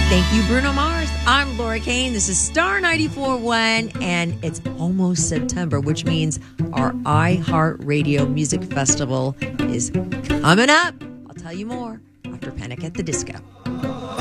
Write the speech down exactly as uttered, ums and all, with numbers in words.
Thank you, Bruno Mars. I'm Laura Kane. This is Star ninety-four point one, and it's almost September, which means our iHeartRadio Music Festival is coming up. I'll tell you more after Panic at the Disco.